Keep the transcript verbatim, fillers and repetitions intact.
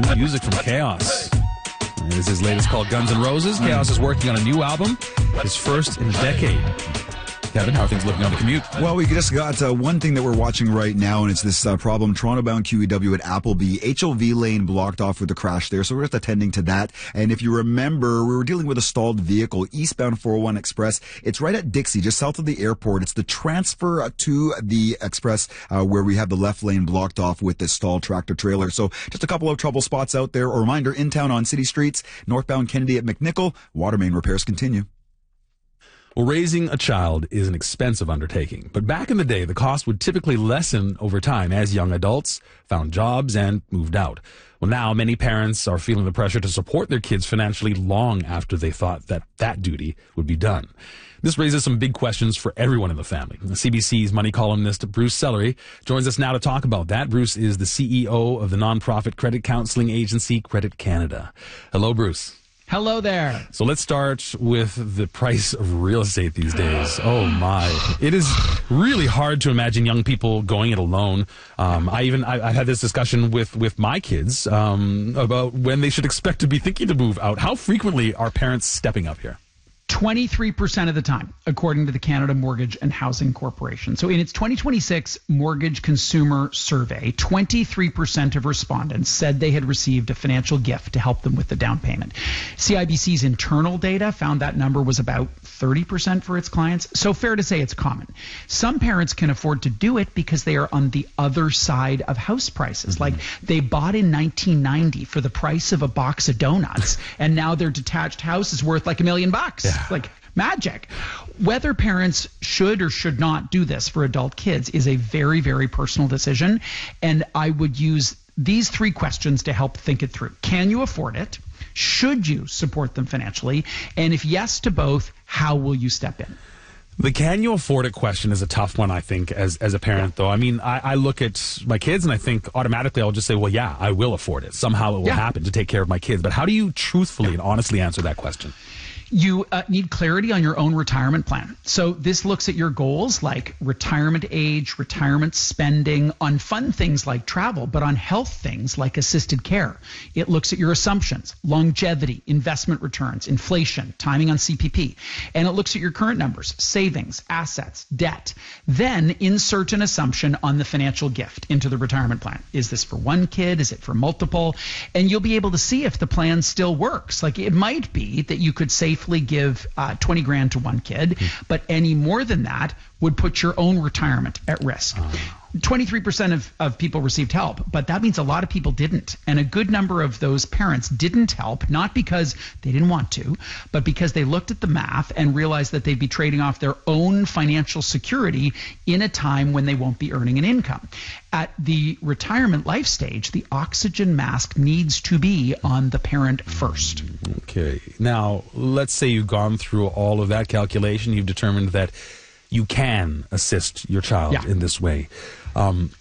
music from Chaos. And this is his latest called Guns N' Roses. Chaos is working on a new album, his first in a decade. Kevin, how are things looking on the commute? Well, we just got uh, one thing that we're watching right now, and it's this uh, problem. Toronto-bound Q E W at Appleby. H O V lane blocked off with the crash there, so we're just attending to that. And if you remember, we were dealing with a stalled vehicle, eastbound four oh one Express. It's right at Dixie, just south of the airport. It's the transfer to the Express uh, where we have the left lane blocked off with this stalled tractor-trailer. So just a couple of trouble spots out there. A reminder, in town on city streets, northbound Kennedy at McNichol, water main repairs continue. Well, raising a child is an expensive undertaking, but back in the day, the cost would typically lessen over time as young adults found jobs and moved out. Well, now many parents are feeling the pressure to support their kids financially long after they thought that that duty would be done. This raises some big questions for everyone in the family. C B C's money columnist Bruce Sellery joins us now to talk about that. Bruce is the C E O of the nonprofit credit counseling agency Credit Canada. Hello, Bruce. Hello there. So let's start with the price of real estate these days. Oh my. It is really hard to imagine young people going it alone. Um, I even, I, I had this discussion with, with my kids um, about when they should expect to be thinking to move out. How frequently are parents stepping up here? twenty-three percent of the time, according to the Canada Mortgage and Housing Corporation. So in its twenty twenty-six Mortgage Consumer Survey, twenty-three percent of respondents said they had received a financial gift to help them with the down payment. C I B C's internal data found that number was about thirty percent for its clients. So fair to say it's common. Some parents can afford to do it because they are on the other side of house prices. Mm-hmm. Like they bought in nineteen ninety for the price of a box of donuts, and now their detached house is worth like a million bucks. Yeah. Like magic. Whether parents should or should not do this for adult kids is a very, very personal decision. And I would use these three questions to help think it through. Can you afford it? Should you support them financially? And if yes to both, how will you step in? The can you afford it question is a tough one, I think, as as a parent, though. I mean, I, I look at my kids and I think automatically I'll just say, well, yeah, I will afford it. Somehow it will yeah. happen to take care of my kids. But how do you truthfully yeah. and honestly answer that question? You uh, need clarity on your own retirement plan. So this looks at your goals like retirement age, retirement spending, on fun things like travel, but on health things like assisted care. It looks at your assumptions, longevity, investment returns, inflation, timing on C P P. And it looks at your current numbers, savings, assets, debt. Then insert an assumption on the financial gift into the retirement plan. Is this for one kid? Is it for multiple? And you'll be able to see if the plan still works. Like it might be that you could safely give uh, twenty grand to one kid, mm. but any more than that would put your own retirement at risk. Oh. twenty-three percent of, of people received help, but that means a lot of people didn't. And a good number of those parents didn't help, not because they didn't want to, but because they looked at the math and realized that they'd be trading off their own financial security in a time when they won't be earning an income. At the retirement life stage, the oxygen mask needs to be on the parent first. Okay. Now, let's say you've gone through all of that calculation. You've determined that you can assist your child yeah. in this way. Um,